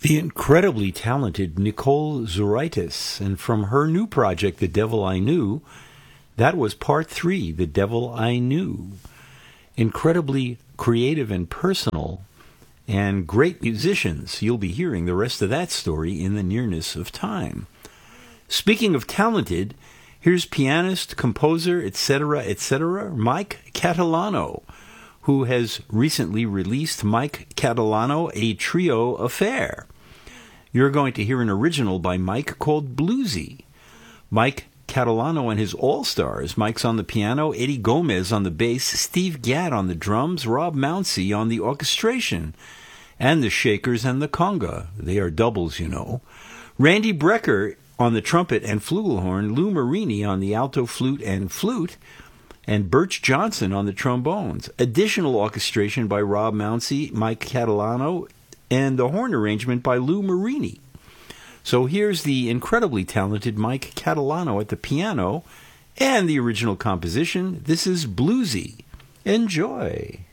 The incredibly talented Nicole Zouraitis, and from her new project, The Devil I Knew, that was part 3, The Devil I Knew. Incredibly creative and personal, and great musicians. You'll be hearing the rest of that story in the nearness of time. Speaking of talented, here's pianist, composer, etc., Mike Catalano, who has recently released Mike Catalano, A Trio Affair. You're going to hear an original by Mike called Bluesy. Mike Catalano and his all-stars. Mike's on the piano, Eddie Gomez on the bass, Steve Gadd on the drums, Rob Mounsey on the orchestration, and the shakers and the conga. They are doubles, you know. Randy Brecker on the trumpet and flugelhorn, Lou Marini on the alto flute, and Birch Johnson on the trombones. Additional orchestration by Rob Mounsey, Mike Catalano, and the horn arrangement by Lou Marini. So here's the incredibly talented Mike Catalano at the piano and the original composition. This is Bluesy. Enjoy.